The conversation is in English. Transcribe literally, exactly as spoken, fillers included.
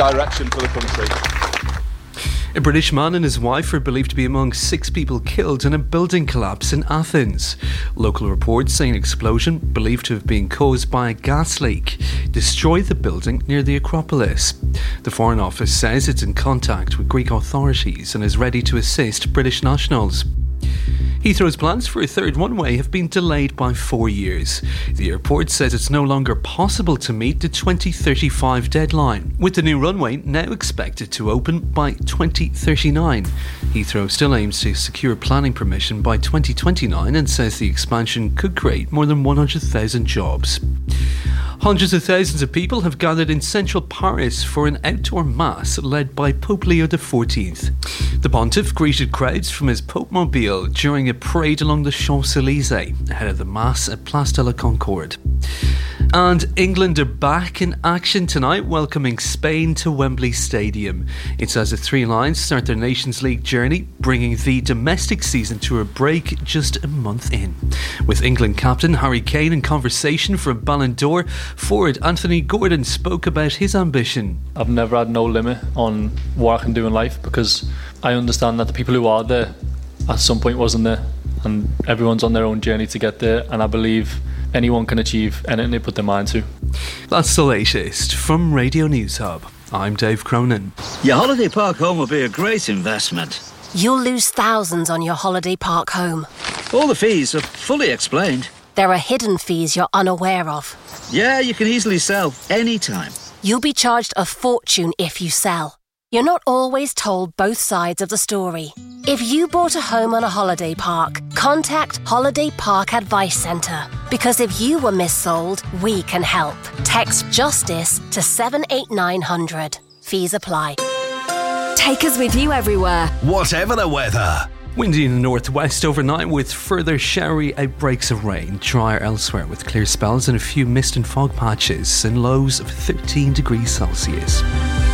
direction for the country. A British man and his wife are believed to be among six people killed in a building collapse in Athens. Local reports say an explosion, believed to have been caused by a gas leak, destroyed the building near the Acropolis. The Foreign Office says it's in contact with Greek authorities and is ready to assist British nationals. Heathrow's plans for a third runway have been delayed by four years. The airport says it's no longer possible to meet the twenty thirty-five deadline, with the new runway now expected to open by twenty thirty-nine. Heathrow still aims to secure planning permission by twenty twenty-nine and says the expansion could create more than one hundred thousand jobs. Hundreds of thousands of people have gathered in central Paris for an outdoor mass led by Pope Leo the fourteenth. The pontiff greeted crowds from his Pope-mobile during a parade along the Champs-Élysées ahead of the mass at Place de la Concorde. And England are back in action tonight, welcoming Spain to Wembley Stadium. It's as the Three Lions start their Nations League journey, bringing the domestic season to a break just a month in. With England captain Harry Kane in conversation for a Ballon d'Or, forward Anthony Gordon spoke about his ambition. I've never had no limit on what I can do in life, because I understand that the people who are there at some point wasn't there, and everyone's on their own journey to get there, and I believe anyone can achieve anything they put their mind to. That's the latest from Radio News Hub. I'm Dave Cronin. Your holiday park home will be a great investment. You'll lose thousands on your holiday park home. All the fees are fully explained. There are hidden fees you're unaware of. Yeah, you can easily sell anytime. You'll be charged a fortune if you sell. You're not always told both sides of the story. If you bought a home on a holiday park, contact Holiday Park Advice Centre. Because if you were missold, we can help. Text JUSTICE to seven eight nine hundred. Fees apply. Take us with you everywhere, whatever the weather. Windy in the northwest overnight with further showery outbreaks of rain. Drier elsewhere with clear spells and a few mist and fog patches and lows of thirteen degrees Celsius.